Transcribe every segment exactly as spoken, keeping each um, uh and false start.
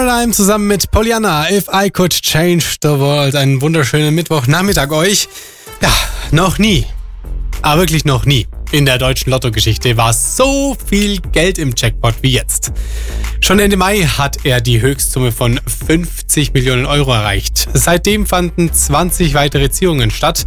Caroline zusammen mit Pollyanna, If I Could Change the World. Einen wunderschönen Mittwochnachmittag euch. Ja, noch nie, aber wirklich noch nie in der deutschen Lottogeschichte war so viel Geld im Jackpot wie jetzt. Schon Ende Mai hat er die Höchstsumme von fünfzig Millionen Euro erreicht. Seitdem fanden zwanzig weitere Ziehungen statt,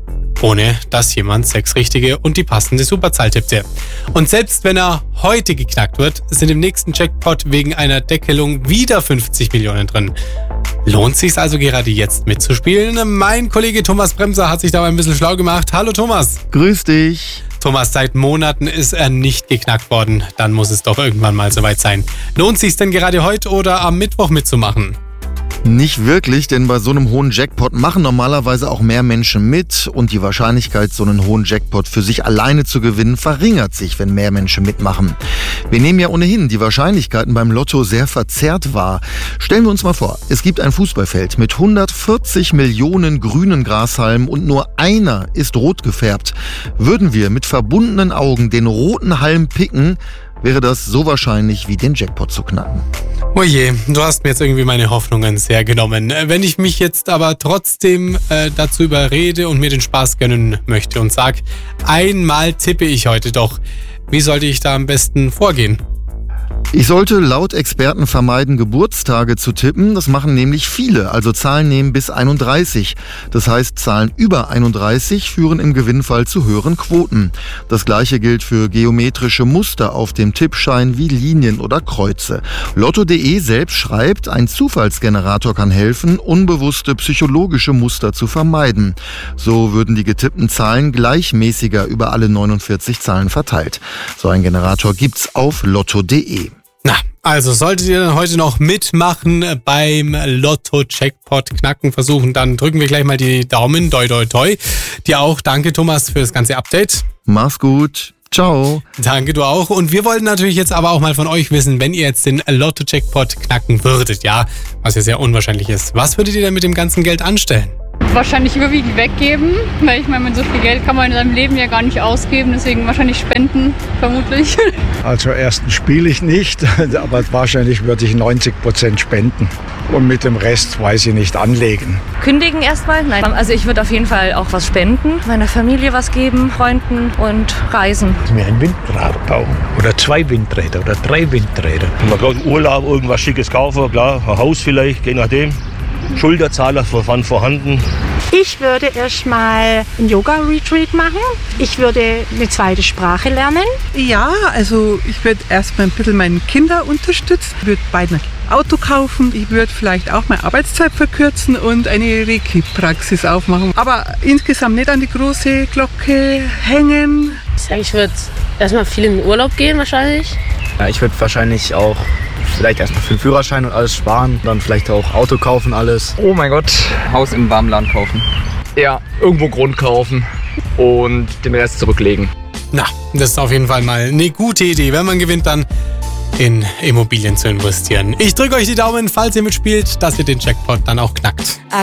ohne dass jemand sechs richtige und die passende Superzahl tippte. Und selbst wenn er heute geknackt wird, sind im nächsten Jackpot wegen einer Deckelung wieder fünfzig Millionen drin. Lohnt sich's also gerade jetzt mitzuspielen? Mein Kollege Thomas Bremser hat sich da mal ein bisschen schlau gemacht. Hallo Thomas. Grüß dich. Thomas, seit Monaten ist er nicht geknackt worden. Dann muss es doch irgendwann mal soweit sein. Lohnt sich's denn gerade heute oder am Mittwoch mitzumachen? Nicht wirklich, denn bei so einem hohen Jackpot machen normalerweise auch mehr Menschen mit und die Wahrscheinlichkeit, so einen hohen Jackpot für sich alleine zu gewinnen, verringert sich, wenn mehr Menschen mitmachen. Wir nehmen ja ohnehin die Wahrscheinlichkeiten beim Lotto sehr verzerrt wahr. Stellen wir uns mal vor, es gibt ein Fußballfeld mit hundertvierzig Millionen grünen Grashalmen und nur einer ist rot gefärbt. Würden wir mit verbundenen Augen den roten Halm picken, wäre das so wahrscheinlich wie den Jackpot zu knacken. Oje, du hast mir jetzt irgendwie meine Hoffnungen sehr genommen. Wenn ich mich jetzt aber trotzdem äh, dazu überrede und mir den Spaß gönnen möchte und sag, einmal tippe ich heute doch, wie sollte ich da am besten vorgehen? Ich sollte laut Experten vermeiden, Geburtstage zu tippen. Das machen nämlich viele, also Zahlen nehmen bis einunddreißig. Das heißt, Zahlen über einunddreißig führen im Gewinnfall zu höheren Quoten. Das gleiche gilt für geometrische Muster auf dem Tippschein wie Linien oder Kreuze. Lotto punkt de selbst schreibt, ein Zufallsgenerator kann helfen, unbewusste psychologische Muster zu vermeiden. So würden die getippten Zahlen gleichmäßiger über alle neunundvierzig Zahlen verteilt. So ein Generator gibt's auf Lotto punkt de. Na, also solltet ihr dann heute noch mitmachen beim Lotto-Jackpot knacken versuchen, dann drücken wir gleich mal die Daumen, toi toi toi. Dir auch, danke Thomas für das ganze Update. Mach's gut. Ciao. Danke, du auch. Und wir wollten natürlich jetzt aber auch mal von euch wissen, wenn ihr jetzt den Lotto-Jackpot knacken würdet, ja, was ja sehr unwahrscheinlich ist. Was würdet ihr denn mit dem ganzen Geld anstellen? Wahrscheinlich überwiegend weggeben, weil ich meine, mit so viel Geld kann man in seinem Leben ja gar nicht ausgeben, deswegen wahrscheinlich spenden, vermutlich. Also erstens spiele ich nicht, aber wahrscheinlich würde ich neunzig Prozent spenden und mit dem Rest, weiß ich nicht, anlegen. Kündigen erstmal? Nein. Also ich würde auf jeden Fall auch was spenden, meiner Familie was geben, Freunden und reisen. Mir ein Windrad bauen oder zwei Windräder oder drei Windräder. Man kann im Urlaub irgendwas Schickes kaufen, klar, ein Haus vielleicht, je nachdem. Schulterzahler waren vorhanden. Ich würde erstmal ein Yoga-Retreat machen. Ich würde eine zweite Sprache lernen. Ja, also ich würde erstmal ein bisschen meine Kinder unterstützen. Ich würde beiden ein Auto kaufen. Ich würde vielleicht auch meine Arbeitszeit verkürzen und eine Reiki-Praxis aufmachen. Aber insgesamt nicht an die große Glocke hängen. Ich würde erstmal viel in den Urlaub gehen wahrscheinlich. Ja, ich würde wahrscheinlich auch vielleicht erstmal für den Führerschein und alles sparen, dann vielleicht auch Auto kaufen, alles. Oh mein Gott, Haus im warmen Land kaufen. Ja, irgendwo Grund kaufen und den Rest zurücklegen. Na, das ist auf jeden Fall mal eine gute Idee, wenn man gewinnt, dann in Immobilien zu investieren. Ich drücke euch die Daumen, falls ihr mitspielt, dass ihr den Jackpot dann auch knackt.